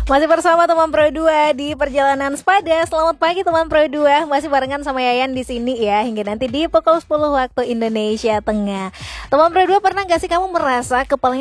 Masih bersama teman Pro 2 di Perjalanan Sepada. Selamat pagi teman Pro 2. Masih barengan sama Yayan di sini ya, hingga nanti di pukul 10 waktu Indonesia Tengah. Teman Pro 2, pernah gak sih kamu merasa kepalanya